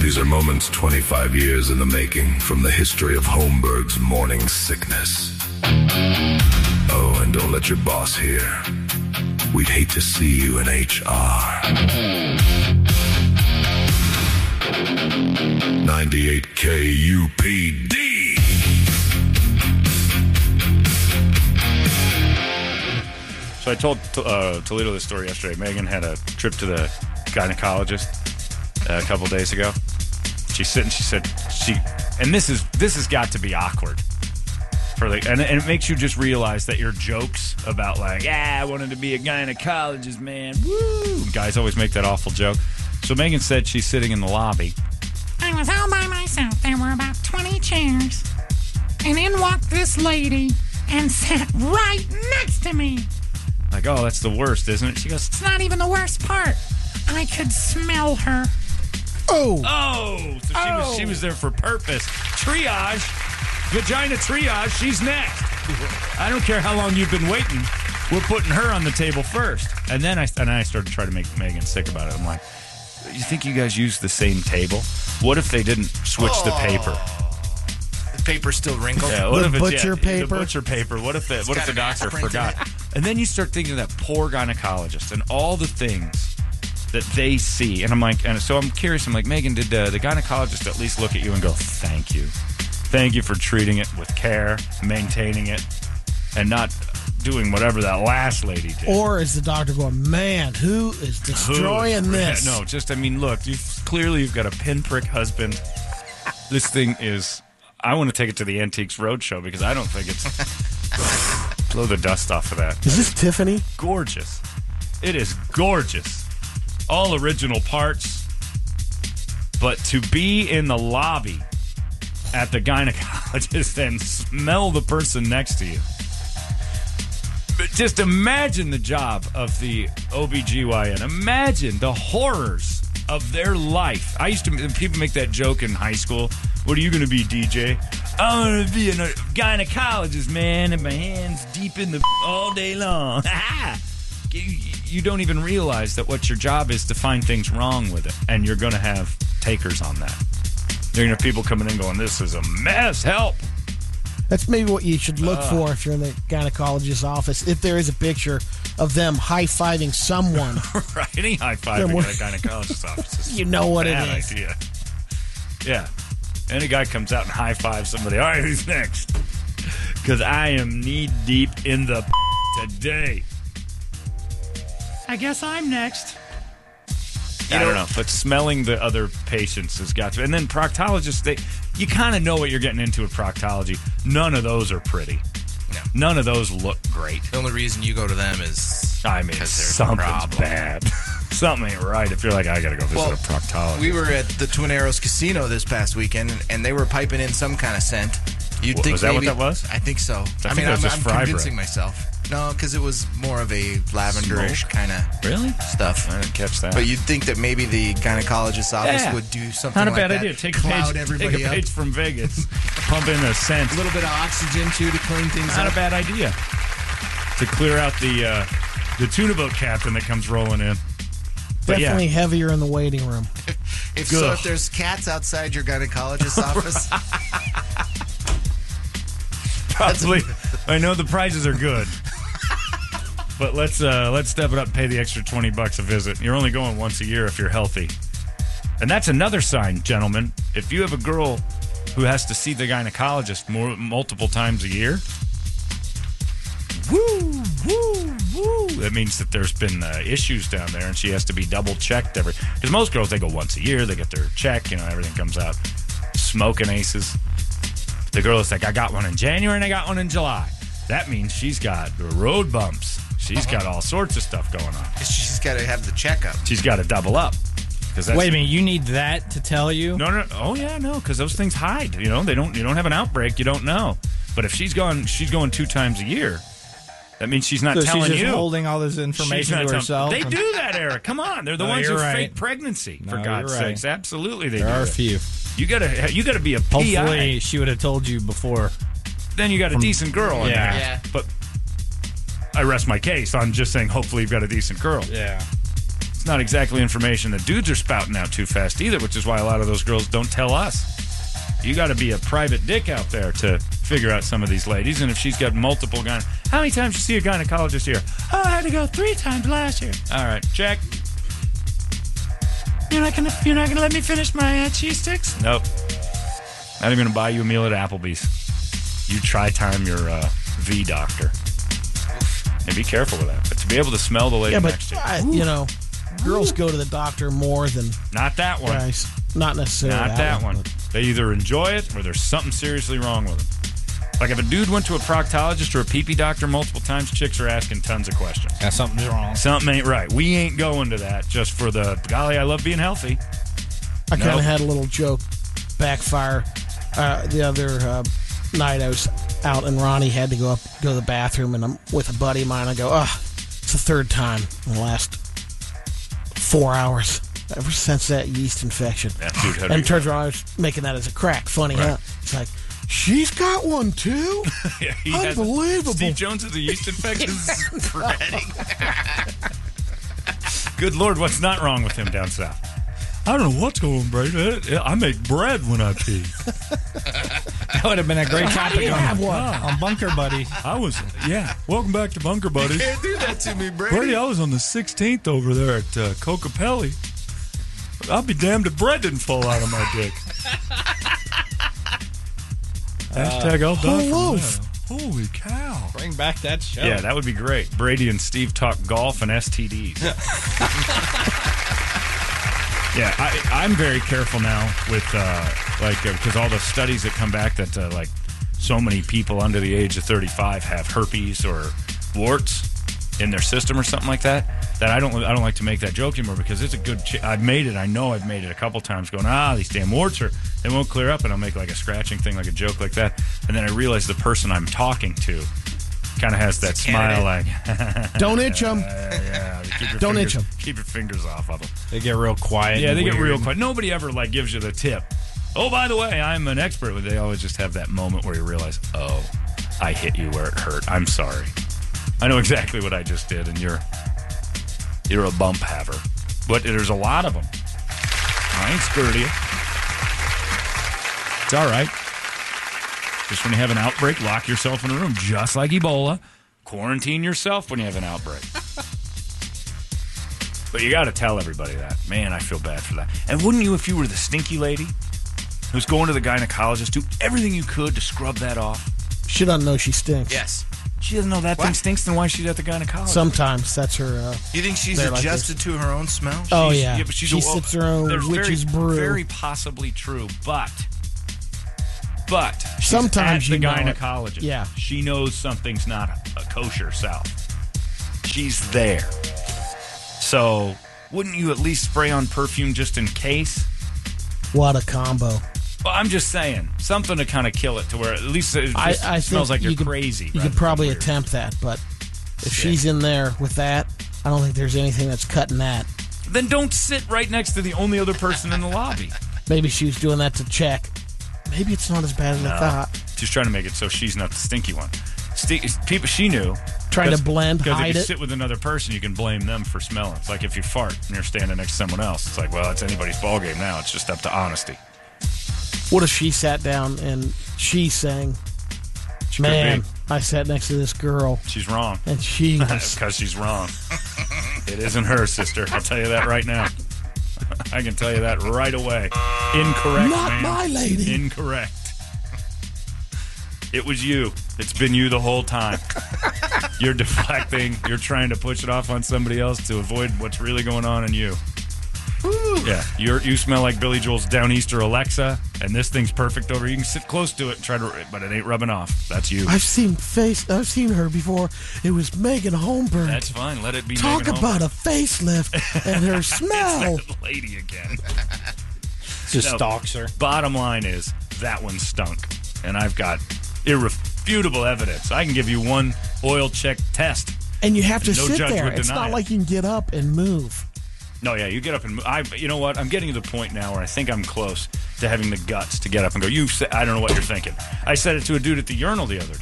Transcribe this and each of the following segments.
These are moments 25 years in the making from the history of Holmberg's morning sickness. Oh, and don't let your boss hear. We'd hate to see you in HR. 98 KUPD. So I told Toledo this story yesterday. Megan had a trip to the gynecologist a couple days ago. She said, and this has got to be awkward and it makes you just realize that your jokes about I wanted to be a gynecologist, man. Woo! Guys always make that awful joke. So Megan said she's sitting in the lobby. I was all by myself. There were about 20 chairs. And in walked this lady and sat right next to me. Like, oh, that's the worst, isn't it? She goes, it's not even the worst part. I could smell her. Oh, so she was there for purpose. Triage, vagina triage, she's next. I don't care how long you've been waiting. We're putting her on the table first. And then I started to try to make Megan sick about it. I'm like, you think you guys use the same table? What if they didn't switch the paper? The paper's still wrinkled? Yeah, what if it's butcher paper? The butcher paper. What if the doctor forgot? And then you start thinking of that poor gynecologist and all the things that they see. And I'm like, and so I'm curious. I'm like, Megan, did the gynecologist at least look at you and go, thank you? Thank you for treating it with care, maintaining it, and not doing whatever that last lady did. Or is the doctor going, man, who is destroying this? No, look, you've got a pinprick husband. This thing is, I want to take it to the Antiques Roadshow because I don't think it's, blow the dust off of that. Is this Tiffany? Gorgeous. It is gorgeous. All original parts. But to be in the lobby at the gynecologist and smell the person next to you. But just imagine the job of the OBGYN. Imagine the horrors of their life. People make that joke in high school. What are you going to be, DJ? I'm going to be a gynecologist, man, and my hands deep in the all day long. You don't even realize that what your job is to find things wrong with it, and you're going to have takers on that. You're going to have people coming in going, this is a mess, help. That's maybe what you should look for if you're in the gynecologist's office. If there is a picture of them high-fiving someone. Right, any high-fiving at a gynecologist's office is you know what it bad is. Idea. Yeah. Any guy comes out and high-fives somebody, all right, who's next? Because I am knee-deep in the today. I guess I'm next. I don't know, but smelling the other patients has got to. And then proctologists, you kind of know what you're getting into with proctology. None of those are pretty. No. None of those look great. The only reason you go to them is because there's something's bad. Something ain't right if you're like, I got to go visit a proctologist. We were at the Twin Arrows Casino this past weekend, and they were piping in some kind of scent. Was that what that was? I think so. I mean, I'm convincing myself. No, because it was more of a lavenderish kind of stuff. I didn't catch that. But you'd think that maybe the gynecologist's office would do something like that. Not a bad idea. Take a page from Vegas. Pump in a scent. A little bit of oxygen, too, to clean things up. Not a bad idea. To clear out the tuna boat captain that comes rolling in. Definitely heavier in the waiting room. If there's cats outside your gynecologist's office... Probably. I know the prizes are good. But let's step it up and pay the extra $20 a visit. You're only going once a year if you're healthy. And that's another sign, gentlemen. If you have a girl who has to see the gynecologist multiple times a year, that means that there's been issues down there and she has to be double checked because most girls, they go once a year, they get their check, everything comes out smoking aces. The girl is like, I got one in January and I got one in July. That means she's got road bumps. She's got all sorts of stuff going on. She's got to have the checkup. She's got to double up. Wait a minute, you need that to tell you? No. Oh yeah, no, because those things hide. You don't have an outbreak. You don't know. But if she's going 2 times a year, that means she's not telling she's just you. Holding all this information to herself. They do that, Eric. Come on, they're the ones who fake pregnancy. For God's sakes, absolutely, they do. There are a few. You gotta be a PI. Hopefully, she would have told you before. Then you got a decent girl in there. Yeah. But I rest my case on just saying, hopefully you've got a decent girl. Yeah. It's not exactly information that dudes are spouting out too fast either, which is why a lot of those girls don't tell us. You got to be a private dick out there to figure out some of these ladies. And if she's got multiple how many times you see a gynecologist here? Oh, I had to go 3 times last year. All right, check. You're not gonna let me finish my cheese sticks? Nope. Not even gonna buy you a meal at Applebee's. You try time your V doctor. And be careful with that. But to be able to smell the lady next to you. Girls go to the doctor more than not that one. Guys. Not necessarily not that one. They either enjoy it or there's something seriously wrong with them. Like if a dude went to a proctologist or a pee-pee doctor multiple times, chicks are asking tons of questions. Yeah, something's wrong. Something ain't right. We ain't going to that just for the, golly, I love being healthy. I kind of had a little joke backfire the other night. I was out and Ronnie had to go to the bathroom, and I'm with a buddy of mine. I go, it's the 3rd time in the last 4 hours. Ever since that yeast infection. And turns around, I was making that as a crack. Funny, right. Huh? It's like, she's got one too? Yeah, unbelievable. Steve Jones has a yeast infection? Spreading. Good Lord, what's not wrong with him down south? I don't know what's going on, Brady. I make bread when I pee. That would have been a great topic on Bunker Buddy. Welcome back to Bunker Buddy. You can't do that to me, Brady. Brady, I was on the 16th over there at Cocapelli. I'll be damned if bread didn't fall out of my dick. Hashtag I'll die from that. Holy cow. Bring back that show. Yeah, that would be great. Brady and Steve talk golf and STDs. Yeah, I'm very careful now with, because all the studies that come back that, so many people under the age of 35 have herpes or warts in their system or something like that I don't like to make that joke anymore because it's a good I've made it a couple times going, these damn warts they won't clear up, and I'll make like a scratching thing, like a joke like that, and then I realize the person I'm talking to kind of has that smile like don't itch them. Don't itch them. Keep your fingers off of them. They get real quiet. Yeah, they get real quiet. Nobody ever gives you the tip. Oh, by the way, I'm an expert. They always just have that moment where you realize, I hit you where it hurt. I'm sorry. I know exactly what I just did, and you're a bump haver. But there's a lot of them. I ain't scared of you. It's all right. Just when you have an outbreak, lock yourself in a room, just like Ebola. Quarantine yourself when you have an outbreak. But you got to tell everybody that. Man, I feel bad for that. And wouldn't you if you were the stinky lady who's going to the gynecologist, do everything you could to scrub that off? She doesn't know she stinks. Yes. She doesn't know that thing stinks, then why she's at the gynecologist? Sometimes that's her. You think she's adjusted to her own smell? Oh, yeah. But she sips her own witch's brew. Very possibly true, but she's sometimes at the gynecologist. Yeah. She knows something's not a kosher self. She's there. So, wouldn't you at least spray on perfume just in case? What a combo. Well, I'm just saying, something to kind of kill it to where at least it just smells like you're crazy. You could probably attempt that, but if she's in there with that, I don't think there's anything that's cutting that. Then don't sit right next to the only other person in the lobby. Maybe she was doing that to check. Maybe it's not as bad as I thought. She's trying to make it so she's not the stinky one. People she knew. Trying to blend, hide it. Because if you sit with another person, you can blame them for smelling. It's like if you fart and you're standing next to someone else. It's like, well, it's anybody's ballgame now. It's just up to honesty. What if she sat down and she's saying, man, I sat next to this girl. She's wrong. And she was... Because she's wrong. It isn't her, sister. I'll tell you that right now. I can tell you that right away. Incorrect, Not my lady. Incorrect. It was you. It's been you the whole time. You're deflecting. You're trying to push it off on somebody else to avoid what's really going on in you. Ooh. Yeah, you smell like Billy Joel's Downeaster Alexa, and this thing's perfect over. You can sit close to it and try to, but it ain't rubbing off. That's you. I've seen her before. It was Megan Holmberg. That's fine. Let it be. Talk Megan about Holmberg. A facelift and her smell. It's that lady again. Just stalks her. Bottom line is that one stunk, and I've got irrefutable evidence. I can give you one oil check test, and you have to no sit judge there. would It's deny not it. like you can get up and move. No, yeah, you get up and move. You know what? I'm getting to the point now where I think I'm close to having the guts to get up and go, I don't know what you're thinking. I said it to a dude at the urinal the other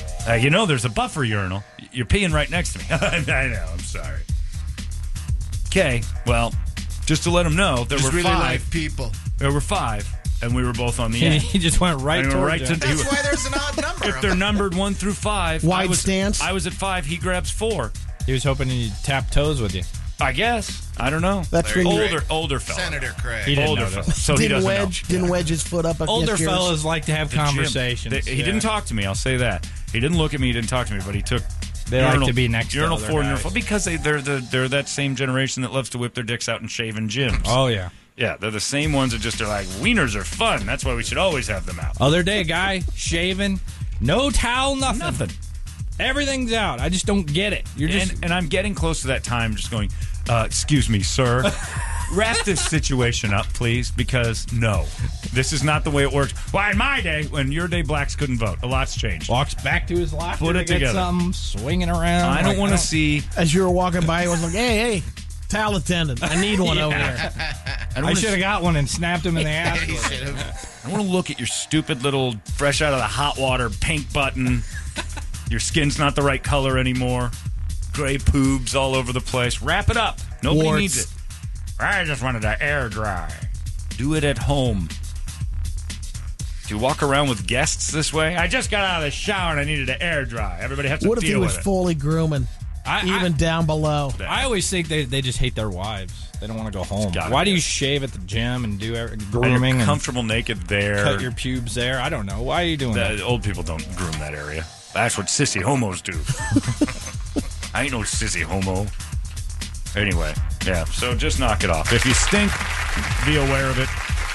day. There's a buffer urinal. You're peeing right next to me. I know, I'm sorry. Okay, well, just to let them know, there Just were really five. like people. There were five, and we were both on the end. He just went right And we were towards right you. to- That's why there's an odd number. If they're numbered 1 through 5, Wide I was, stance? I was at 5. He grabs 4. He was hoping he'd tap toes with you. I guess. I don't know. That's when you Older fella. Senator Craig. He didn't Older know fella. this. So he didn't doesn't know. wedge his foot up against Older yours. fellas like to have The gym. conversations. He didn't talk to me. I'll say that. He didn't look at me. He didn't talk to me. But he took. They like to be next to urinal other 4 and urinal guys. 5 because they're that same generation that loves to whip their dicks out and shave in gyms. Oh, yeah. Yeah, they're the same ones that just are like, wieners are fun. That's why we should always have them out. Other day, guy shaving, no towel, nothing. Nothing. Everything's out. I just don't get it. You're just And I'm getting close to that time just going, excuse me, sir. Wrap this situation up, please, because no, this is not the way it works. Why, in my day, when your day blacks couldn't vote, a lot's changed. walks back to his locker Put to it get together. something, swinging around. I don't want to see. As you were walking by, he was like, hey, towel attendant. I need one over here. I should have got one and snapped him in the ass. He with it. should have. I want to look at your stupid little fresh out of the hot water pink button. Your skin's not the right color anymore. Gray poobs all over the place. Wrap it up. Nobody Warts. needs it. I just wanted to air dry. Do it at home. Do you walk around with guests this way? I just got out of the shower and I needed to air dry. Everybody has to What if he deal was with it. fully grooming, even down below? I always think they just hate their wives. They don't want to go home. gotta Why be do you it. shave at the gym and do And grooming you're and comfortable naked there. cut your pubes there? I don't know. Why are you doing that? Old people don't groom that area. That's what sissy homos do. I ain't no sissy homo. Anyway, yeah, so just knock it off. If you stink, be aware of it.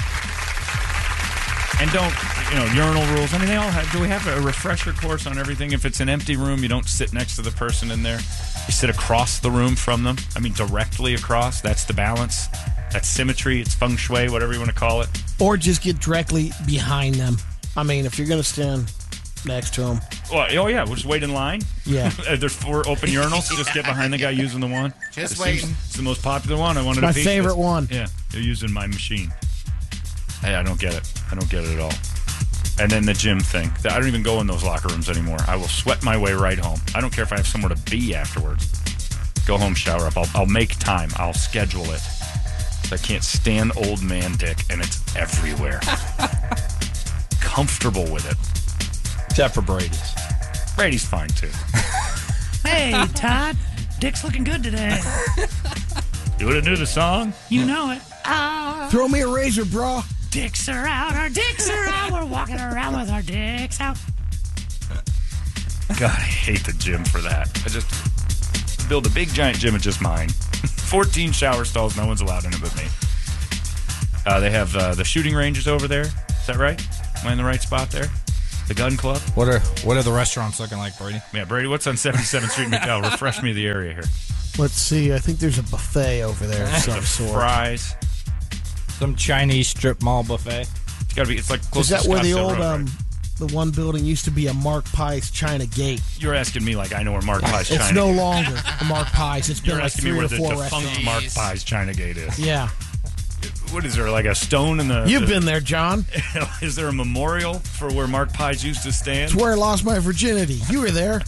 And don't, urinal rules. I mean, they all have. Do we have a refresher course on everything? If it's an empty room, you don't sit next to the person in there. You sit across the room from them. I mean, directly across. That's the balance. That's symmetry. It's feng shui, whatever you want to call it. Or just get directly behind them. I mean, if you're going to stand next to them. Well, oh, yeah, we'll just wait in line. Yeah. There's 4 open urinals. Just get behind the guy using the one. Just It seems waiting. It's the most popular one. I wanted My to feature favorite this. one. Yeah, you're using my machine. Hey, I don't get it. I don't get it at all. And then the gym thing. I don't even go in those locker rooms anymore. I will sweat my way right home. I don't care if I have somewhere to be afterwards. Go home, shower up. I'll make time. I'll schedule it. I can't stand old man dick, and it's everywhere. Comfortable with it. Except for Brady's. Brady's fine, too. Hey, Todd. Dick's looking good today. You want to do the song? You know it. Throw me a razor, bro. Dicks are out. Our dicks are out. We're walking around with our dicks out. God, I hate the gym for that. I just build a big giant gym. It's just mine. 14 shower stalls. No one's allowed in it but me. They have the shooting ranges over there. Is that right? Am I in the right spot there? The gun club? What are the restaurants looking like, Brady? Yeah, Brady, what's on 77th Street in McDowell? Refresh me the area here. Let's see. I think there's a buffet over there of some sort. Fries. Some Chinese strip mall buffet. It's got to be. It's like close Is that to where the Scottsdale old, Road, right? the one building used to be a Mark Pies China Gate? You're asking me like I know where Mark Pie's It's China no Gate is. longer a Mark Pies. It's been You're like asking me 3 where or the 4 defunct restaurants. Mark Pie's China Gate is. Yeah. What is there, like a stone in the... You've been there, John. Is there a memorial for where Mark Pies used to stand? It's where I lost my virginity. You were there.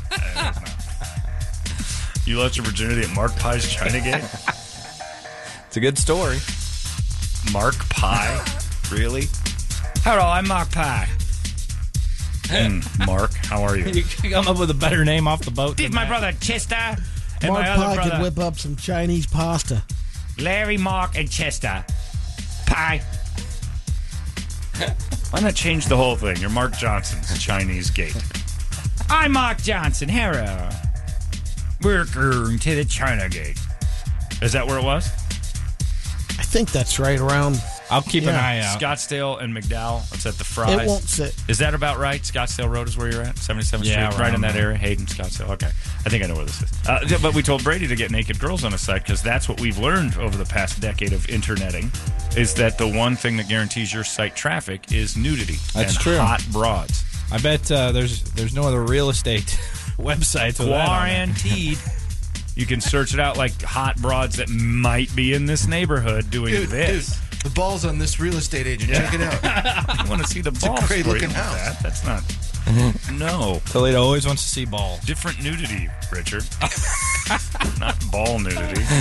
You lost your virginity at Mark Pie's China Gate? It's a good story. Mark Pie? Really? Hello, I'm Mark Pie. Mark, how are you? You can come up with a better name off the boat. This is than my that. brother Chester and Mark my other Pie brother could whip up some Chinese pasta. Larry, Mark, and Chester. Pie. Why not change the whole thing? You're Mark Johnson's Chinese Gate. I'm Mark Johnson. Hello. We're going to the China Gate. Is that where it was? I think that's right around. I'll keep an Yeah. eye out. Scottsdale and McDowell. It's at the Fries. It won't sit. Is that about right? Scottsdale Road is where you're at? 77th Yeah, Street? Right in around that there. area? Hayden, Scottsdale. Okay. I think I know where this is. Yeah, but we told Brady to get naked girls on his site because that's what we've learned over the past decade of interneting is that the one thing that guarantees your site traffic is nudity. That's and true. hot broads. I bet there's no other real estate websites with that on it. Guaranteed. You can search it out like hot broads that might be in this neighborhood doing this. Dude, the ball's on this real estate agent. Check it out. You want to see the a balls? great before you looking look at house. that. That's not. No. Toledo always wants to see balls. Different nudity, Richard. Not ball nudity.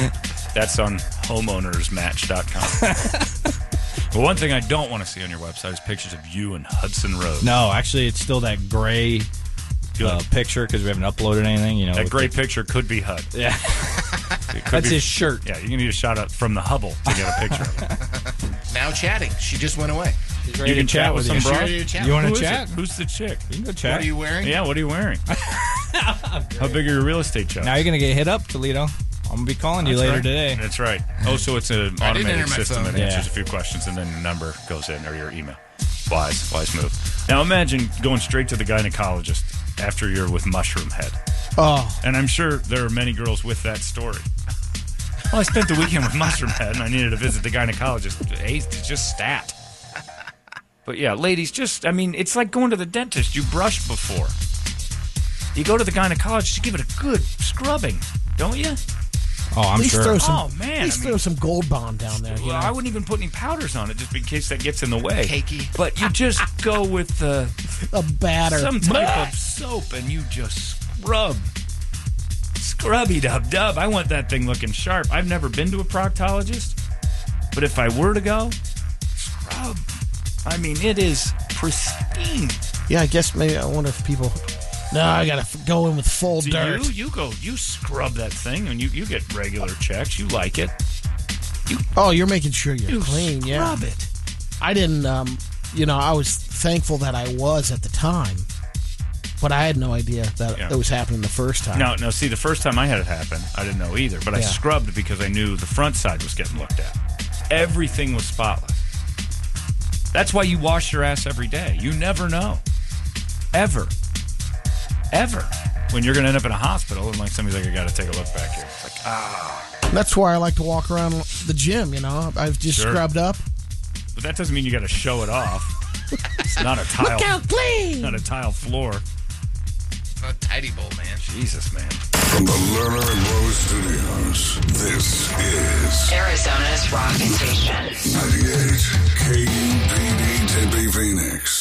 That's on homeownersmatch.com. But one thing I don't want to see on your website is pictures of you and Hudson Road. No, actually, it's still that gray picture because we haven't uploaded anything. You know, that gray picture could be HUD. Yeah. That's his shirt. Yeah, you're going to need a shot up from the Hubble to get a picture of it. Now chatting. She just went away. She's ready to chat with some you. broad? You want to chat? Who's the chick? You can go chat. What are you wearing? Yeah, what are you wearing? How big are your real estate jobs? Now you're going to get hit up, Toledo. I'm going to be calling you later today. That's right. Oh, so it's an automated system phone. that answers a few questions, and then your number goes in, or your email. Wise move. Now imagine going straight to the gynecologist after you're with Mushroom Head. Oh. And I'm sure there are many girls with that story. Well, I spent the weekend with Mushroom Head, and I needed to visit the gynecologist. Hey, it's just stat. But yeah, ladies, it's like going to the dentist. You brushed before. You go to the gynecologist, you give it a good scrubbing, don't you? Oh, I'm sure. Throw some Gold Bond down there. You know? I wouldn't even put any powders on it just in case that gets in the way. Cakey. But you just go with a batter. some type of soap, and you just scrub. Scrubby-dub-dub. I want that thing looking sharp. I've never been to a proctologist, but if I were to go, scrub. I mean, it is pristine. Yeah, I guess maybe I wonder if people... No, I got to go in with full dirt. You scrub that thing, and you get regular checks. You like it. You're making sure you're clean, yeah. Scrub it. I didn't, I was thankful that I was at the time, but I had no idea that it was happening the first time. No, see, the first time I had it happen, I didn't know either, but I scrubbed because I knew the front side was getting looked at. Everything was spotless. That's why you wash your ass every day. You never know. Ever. When you're going to end up in a hospital and somebody's like, I got to take a look back here. It's like, That's why I like to walk around the gym, I've just scrubbed up. But that doesn't mean you got to show it off. It's not a tile. Look how clean! Not a tile floor. A tidy bowl, man. Jesus, man. From the Lerner and Rose Studios, this is Arizona's rock station. 98 KUPD Tempe, Phoenix.